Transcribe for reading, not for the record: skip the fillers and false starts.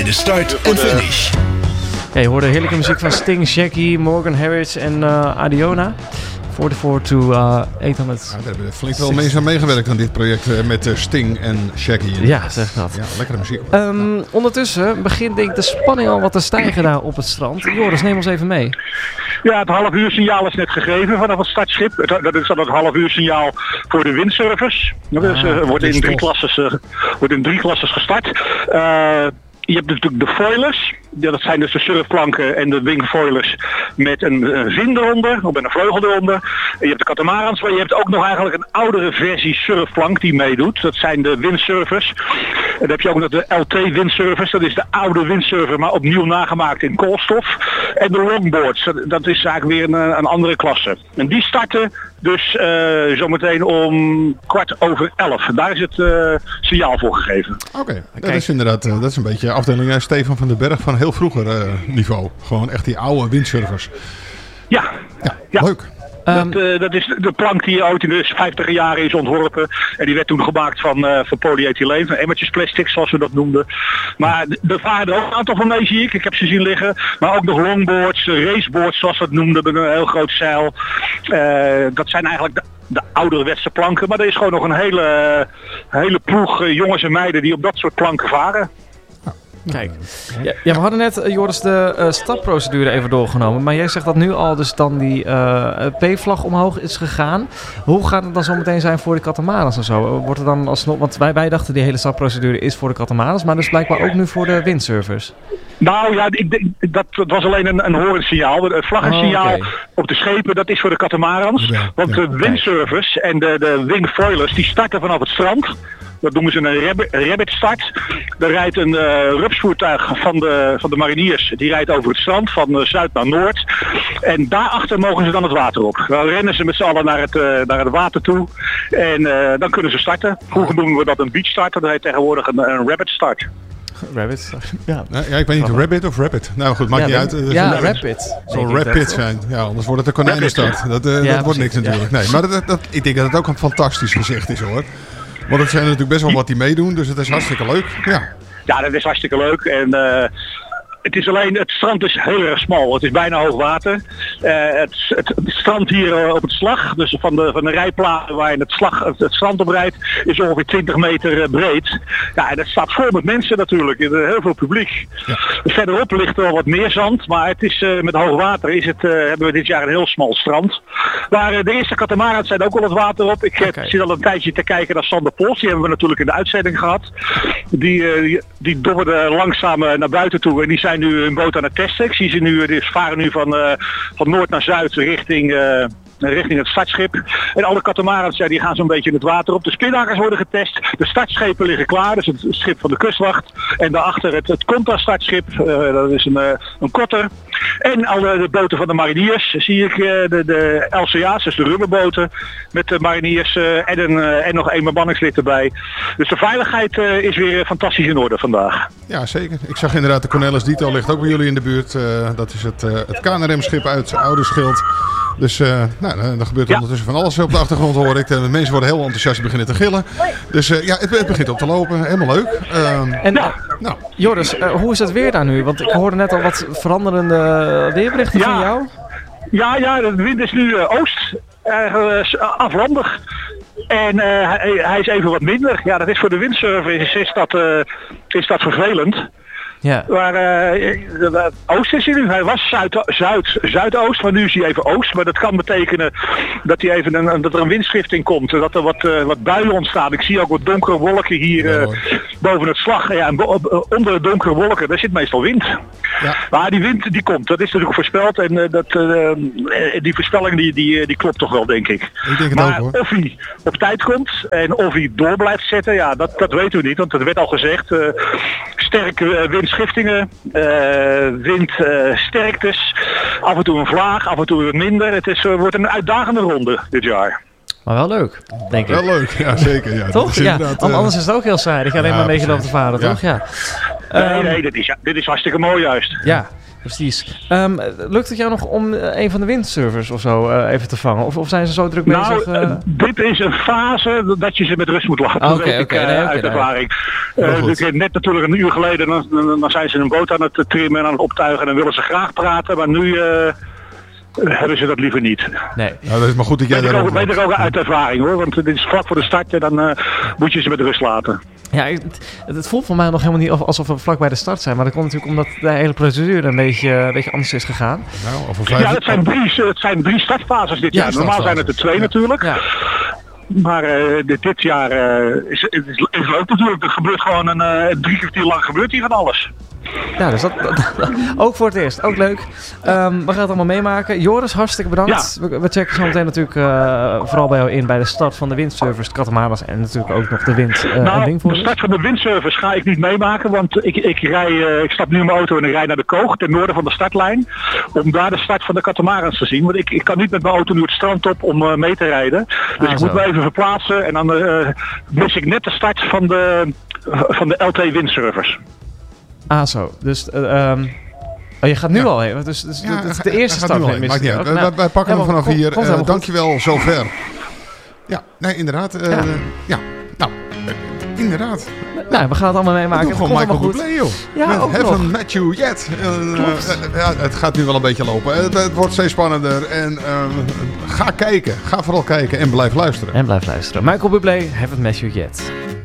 de start en finish. Ja, je hoorde heerlijke muziek van Sting, Shaggy, Morgan Harris en Adiona. 44 to 800. Ja, daar hebben flink wel mensen aan meegewerkt aan dit project met Sting en Shaggy. Ja, zeg dat. Ja, lekkere muziek. Ondertussen begint denk ik de spanning al wat te stijgen daar op het strand. Joris, neem ons even mee. Ja, het half uur signaal is net gegeven vanaf het startschip. Dat is dan het half uur signaal voor de windsurfers. Dus wordt in drie klasses gestart. Je hebt natuurlijk de foilers. Ja, dat zijn dus de surfplanken en de wingfoilers met een vin eronder, of met een vleugel eronder. Je hebt de catamarans, maar je hebt ook nog eigenlijk een oudere versie surfplank die meedoet. Dat zijn de windsurfers. En dan heb je ook nog de LT windsurfers. Dat is de oude windsurfer, maar opnieuw nagemaakt in koolstof. En de longboards, dat is eigenlijk weer een andere klasse. En die starten dus zometeen om 11:15. Daar is het signaal voor gegeven. Oké, dat is inderdaad dat is een beetje afdeling Stefan van den Berg van heel vroeger niveau. Gewoon echt die oude windsurfers. Ja. Leuk. Dat is de plank die ooit in de 50 jaren is ontworpen. En die werd toen gemaakt van polyethyleen, van emmertjesplastic zoals we dat noemden. Maar er varen er ook een aantal van mee, zie ik. Ik heb ze zien liggen. Maar ook nog longboards, raceboards zoals we dat noemden, met een heel groot zeil. Dat zijn eigenlijk de ouderwetse planken. Maar er is gewoon nog een hele ploeg jongens en meiden die op dat soort planken varen. Kijk, ja, we hadden net, Joris, de stapprocedure even doorgenomen. Maar jij zegt dat nu al dus dan die P-vlag omhoog is gegaan. Hoe gaat het dan zo meteen zijn voor de catamarans en zo? Wordt het dan alsnog, want wij dachten die hele stapprocedure is voor de catamarans, maar dus blijkbaar ook nu voor de windsurfers. Nou ja, dat was alleen een horensignaal. Het vlaggensignaal op de schepen, dat is voor de catamarans. Want de windsurfers en de wingfoilers, die starten vanaf het strand. Dat noemen ze een rabbit start. Daar rijdt een rupsvoertuig van de mariniers. Die rijdt over het strand van zuid naar noord. En daarachter mogen ze dan het water op. Dan rennen ze met z'n allen naar het water toe. En dan kunnen ze starten. Vroeger noemen we dat een beach start. Dat heet tegenwoordig een rabbit start. Rabbit, ja. Ja, ik weet niet, rabbit of rabbit. Nou goed, maakt niet uit. Rapid. Zal rapid zijn. Ja, anders wordt het een konijnenstart. Dat wordt niks natuurlijk. Nee, maar ik denk dat het ook een fantastisch gezicht is hoor. Want het zijn er natuurlijk best wel wat die meedoen, dus het is hartstikke leuk. Ja, dat is hartstikke leuk. En het is alleen, het strand is heel erg smal. Het is bijna hoog water. Het strand hier op het slag, dus van de rijplaten waar je het strand op rijdt, is ongeveer 20 meter breed. Ja, en dat staat vol met mensen natuurlijk. Heel veel publiek. Ja. Verderop ligt wel wat meer zand, maar het is, met hoog water hebben we dit jaar een heel smal strand. Maar de eerste catamarans zijn ook al het water op. Ik zit al een tijdje te kijken naar Sander Pols. Die hebben we natuurlijk in de uitzending gehad. Die dobberden langzaam naar buiten toe en die zijn nu een boot aan het testen. Ik zie ze varen nu van noord naar zuid richting het startschip. En alle catamarans die gaan zo'n beetje in het water op. De spinakers worden getest. De startschepen liggen klaar. Dus het schip van de kustwacht. En daarachter het Conta-startschip. Dat is een korter. En alle de boten van de mariniers. Zie ik de LCA's, dus de rubberboten. Met de mariniers en nog één bemanningslid erbij. Dus de veiligheid is weer fantastisch in orde vandaag. Ja, zeker. Ik zag inderdaad de Cornelis Dito ligt ook bij jullie in de buurt. Dat is het KNRM-schip uit Ouderschild. Dus dan gebeurt ondertussen van alles op de achtergrond hoor ik. De mensen worden heel enthousiast en beginnen te gillen. Dus het begint op te lopen. Helemaal leuk. Joris, hoe is het weer daar nu? Want ik hoorde net al wat veranderende weerberichten van jou. Ja, de wind is nu oost. Aflandig. En hij is even wat minder. Ja, dat is voor de windsurfers is dat vervelend. Ja. Maar oost is hij nu. Hij was zuidoost, maar nu is hij even oost. Maar dat kan betekenen dat dat er een windschifting komt. Dat er wat buien ontstaan. Ik zie ook wat donkere wolken hier boven het slag. Ja, en onder de donkere wolken, daar zit meestal wind. Ja. Maar die wind die komt. Dat is natuurlijk voorspeld. En die voorspelling die klopt toch wel, denk ik. Ik denk het ook hoor. Of hij op tijd komt en of hij door blijft zetten, ja, dat weten we niet. Want dat werd al gezegd. Sterke windschiftingen, windsterktes, af en toe een vlaag, af en toe wat minder. Het wordt een uitdagende ronde dit jaar. Maar wel leuk, denk ik. Wel leuk, ja zeker. Ja. Toch? Ja, anders is het ook heel saai. Ik ga alleen maar meegelopen te varen, toch? Ja. Nee, dit is hartstikke mooi juist. Ja. Precies. Lukt het jou nog om een van de windsurfers of zo even te vangen? Of zijn ze zo druk bezig? Dit is een fase dat je ze met rust moet laten. Uit ervaring. Net natuurlijk een uur geleden, dan zijn ze een boot aan het trimmen en aan het optuigen. En dan willen ze graag praten, maar nu hebben ze dat liever niet. Nee. Nou, dat is maar goed dat jij daarover weet ik ook uit ervaring hoor. Want dit is vlak voor de start en dan moet je ze met rust laten. Ja, het voelt voor mij nog helemaal niet alsof we vlak bij de start zijn. Maar dat komt natuurlijk omdat de hele procedure een beetje anders is gegaan. Nou, het zijn drie startfases dit jaar. Normaal zijn het er 2 natuurlijk. Ja. Maar dit jaar is leuk natuurlijk. Er gebeurt gewoon 3 kwartier lang gebeurt hier van alles. Ja, dus dat ook voor het eerst. Ook leuk. We gaan het allemaal meemaken. Joris, hartstikke bedankt. Ja. We checken zo meteen natuurlijk vooral bij jou in bij de start van de windsurfers, de Catamarans en natuurlijk ook nog de wind en wingfolders. De start van de windsurfers ga ik niet meemaken, want ik stap nu in mijn auto en ik rijd naar de Koog, ten noorden van de startlijn, om daar de start van de Catamarans te zien. Want ik kan niet met mijn auto nu het strand op om mee te rijden. Dus ik moet me even verplaatsen en dan mis ik net de start van de LT windsurfers. Ah zo, dus je gaat nu al heen. Dus het is de eerste stap. Maakt niet uit. Wij pakken hem vanaf hier. Dankjewel, zover. Ja, nee, inderdaad. Nou, inderdaad. Nou, we gaan het allemaal meemaken. Gewoon Michael Bublé, joh. Ja, ook Haven't met you yet. Het gaat nu wel een beetje lopen. Het wordt steeds spannender. En ga kijken. Ga vooral kijken en blijf luisteren. Michael Bublé, Haven't met you yet.